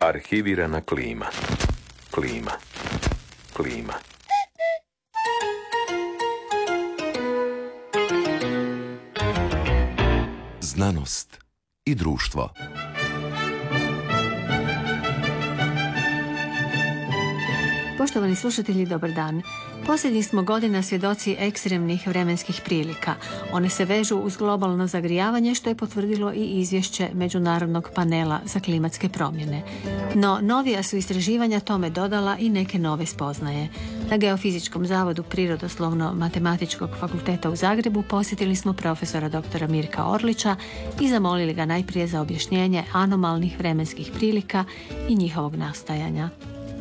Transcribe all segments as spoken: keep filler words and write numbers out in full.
Arhivirana klima. Klima. Klima. Znanost i društvo. Poštovani slušatelji, dobar dan. Posljednjih smo godina svjedoci ekstremnih vremenskih prilika. One se vežu uz globalno zagrijavanje, što je potvrdilo i izvješće Međunarodnog panela za klimatske promjene. No, novija su istraživanja tome dodala i neke nove spoznaje. Na Geofizičkom zavodu Prirodoslovno-matematičkog fakulteta u Zagrebu posjetili smo profesora doktora Mirka Orlića i zamolili ga najprije za objašnjenje anomalnih vremenskih prilika i njihovog nastajanja.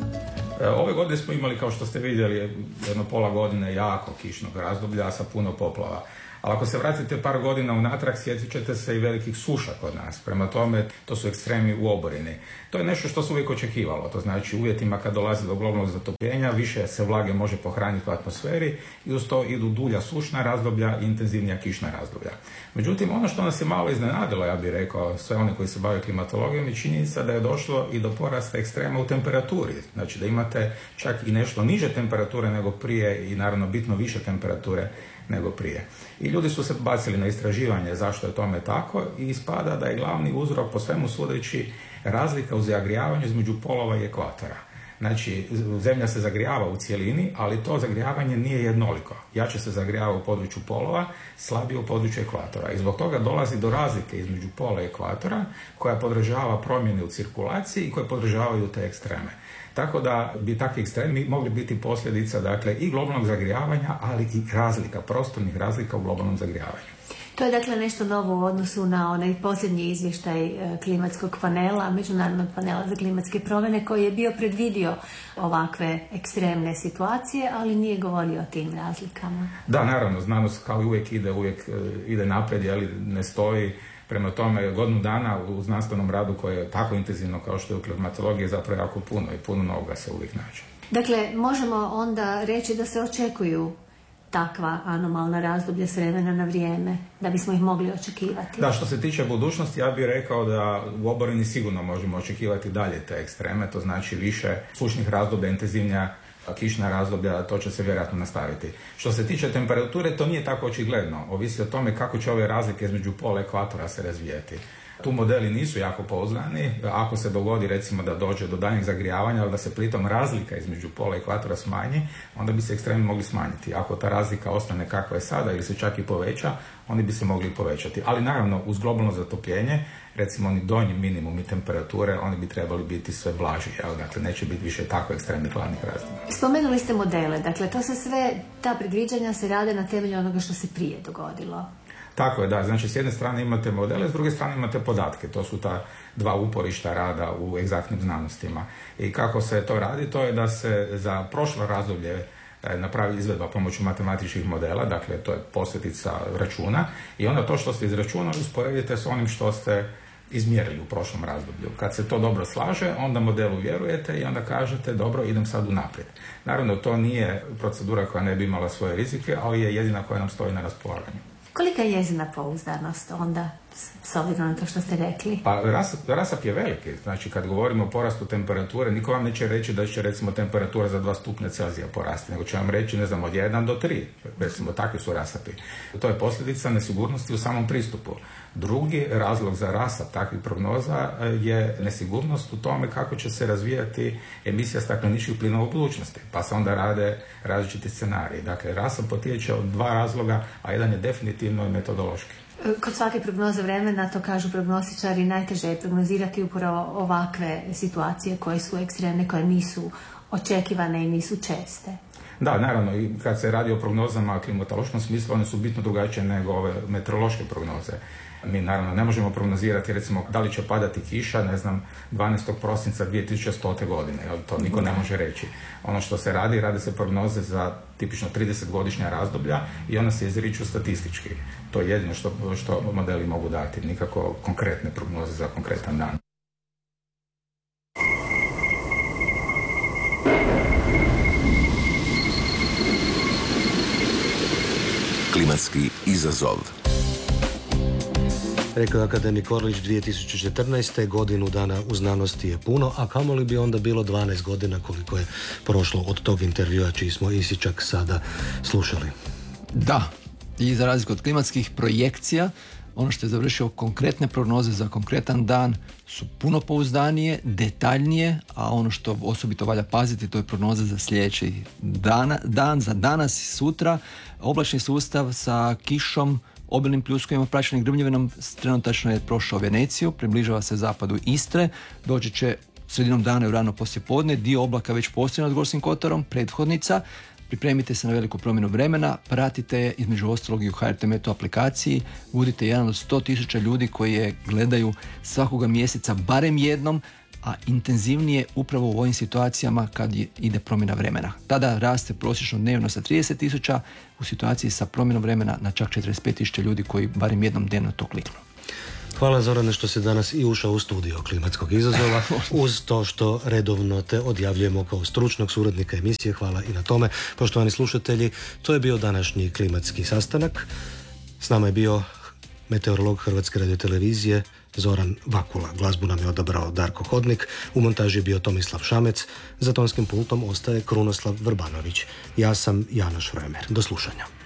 Ove godine smo imali, kao što ste vidjeli, jedno pola godine jako kišnog razdoblja sa puno poplava. Ali ako se vratite par godina unatrag, sjetit ćete se i velikih suša kod nas. Prema tome, to su ekstremi u oborini. To je nešto što se uvijek očekivalo. To znači, u uvjetima kad dolazi do globalnog zatopljenja, više se vlage može pohraniti u atmosferi i uz to idu dulja sušna razdoblja i intenzivnija kišna razdoblja. Međutim, ono što nas je malo iznenadilo, ja bih rekao, sve one koji se bave klimatologijom, je činjenica da je došlo i do porasta ekstrema u temperaturi. Znači da imate čak i nešto niže temperature nego prije i naravno bitno više temperature nego prije. I ljudi su se bacili na istraživanje zašto je tome tako i ispada da je glavni uzrok po svemu sudeći razlika u zagrijavanju između polova i ekvatora. Znači, zemlja se zagrijava u cjelini, ali to zagrijavanje nije jednoliko. Jače se zagrijava u području polova, slabije u području ekvatora. I zbog toga dolazi do razlike između pola i ekvatora, koja podržava promjene u cirkulaciji i koje podržavaju te ekstreme. Tako da bi takvi ekstremi mogli biti posljedica, dakle, i globalnog zagrijavanja, ali i razlika, prostornih razlika u globalnom zagrijavanju. To je dakle nešto novo u odnosu na onaj posljednji izvještaj klimatskog panela, Međunarodnog panela za klimatske promjene, koji je bio predvidio ovakve ekstremne situacije, ali nije govorio o tim razlikama. Da, naravno, znanost kao i uvijek ide, uvijek ide naprijed, ali ne stoji. Prema tome, godinu dana u znanstvenom radu koje je tako intenzivno kao što je u klimatologiji zapravo jako puno i puno novoga se uvijek nađe. Dakle, možemo onda reći da se očekuju takva anomalna razdoblja s vremena na vrijeme, da bismo ih mogli očekivati. Da, što se tiče budućnosti, ja bih rekao da u oborini sigurno možemo očekivati dalje te ekstreme, to znači više sušnih razdoblja, intenzivnija kišna razdoblja, to će se vjerojatno nastaviti. Što se tiče temperature, to nije tako očigledno. Ovisi o tome kako će ove razlike između pola i ekvatora se razvijeti. Tu modeli nisu jako pouzdani. Ako se dogodi, recimo, da dođe do daljnjeg zagrijavanja, ali da se pritom razlika između pola i ekvatora smanji, onda bi se ekstremi mogli smanjiti. Ako ta razlika ostane kakva je sada ili se čak i poveća, oni bi se mogli povećati. Ali naravno, uz globalno zatopljenje, recimo oni donji minimumi temperature, oni bi trebali biti sve blaži. Jel? Dakle, neće biti više tako ekstremnih hladnih razdoblja. Spomenuli ste modele. Dakle, to se sve, ta predviđanja se rade na temelju onoga što se prije dogodilo. Tako je, da. Znači, s jedne strane imate modele, s druge strane imate podatke. To su ta dva uporišta rada u egzaktnim znanostima. I kako se to radi, to je da se za prošlo razdoblje napravi izvedba pomoću matematičkih modela, dakle, to je posljedica računa, i onda to što ste izračunali usporedite s onim što ste izmjerili u prošlom razdoblju. Kad se to dobro slaže, onda modelu vjerujete i onda kažete, dobro, idem sad unaprijed. Naravno, to nije procedura koja ne bi imala svoje rizike, ali je jedina koja nam stoji na raspolaganju. Kolika je njezina pouzdanost onda, s obzirom na to što ste rekli? Pa rasap, rasap je veliki. Znači, kad govorimo o porastu temperature, niko vam neće reći da će, recimo, temperatura za dva stupnja Celzija porasti, nego će vam reći, ne znam, od jedan do tri. Recimo, takvi su rasapi. To je posljedica nesigurnosti u samom pristupu. Drugi razlog za rasap takvih prognoza je nesigurnost u tome kako će se razvijati emisija stakleničkih plinova u budućnosti. Pa se onda rade različiti scenariji. Dakle, rasap potječe od dva razloga, a jedan je definitivno i metodološki. Kod svake prognoze vremena, to kažu prognostičari, najteže je prognozirati upravo ovakve situacije koje su ekstremne, koje nisu očekivane i nisu česte. Da, naravno, i kad se radi o prognozama u klimatološkom smislu, one su bitno drugačije nego ove meteorološke prognoze. Mi naravno ne možemo prognozirati, recimo, da li će padati kiša, ne znam, dvanaestog prosinca dvije tisuće stote godine, jel? To niko ne može reći. Ono što se radi, radi se prognoze za tipično tridesetgodišnja razdoblja i ona se izriču statistički. To je jedino što, što modeli mogu dati, nikako konkretne prognoze za konkretan dan. Klimatski izazov. Rekao je akademik Orlić, dvije tisuće četrnaeste. godinu dana u znanosti je puno, a kamoli bi onda bilo dvanaest godina koliko je prošlo od tog intervjua čiji smo isičak sada slušali. Da, i za razliku od klimatskih projekcija, ono što je završio konkretne prognoze za konkretan dan su puno pouzdanije, detaljnije, a ono što osobito valja paziti, to je prognoza za sljedeći dana, dan, za danas i sutra. Oblačni sustav sa kišom, obilnim pljuskovima praćenim grmljavinom trenutačno je prošao Veneciju, približava se zapadu Istre, doći će sredinom dana i u rano poslijepodne, dio oblaka već postoji nad Gorskim kotarom, prethodnica. Pripremite se na veliku promjenu vremena, pratite je između ostalog i u H R T Meteo aplikaciji, budite jedan od sto tisuća ljudi koji je gledaju svakoga mjeseca barem jednom, a intenzivnije upravo u ovim situacijama kad ide promjena vremena. Tada raste prosječno dnevno sa trideset tisuća, u situaciji sa promjenom vremena na čak četrdeset pet tisuća ljudi koji barem jednom dnevno to kliknu. Hvala Zorane što si danas i ušao u studio klimatskog izazova, uz to što redovno te odjavljujemo kao stručnog suradnika emisije. Hvala i na tome. Poštovani slušatelji, to je bio današnji klimatski sastanak. S nama je bio meteorolog Hrvatske radiotelevizije Zoran Vakula. Glazbu nam je odabrao Darko Hodnik, u montaži je bio Tomislav Šamec, za tonskim pultom ostaje Krunoslav Vrbanović. Ja sam Janoš Römer. Do slušanja.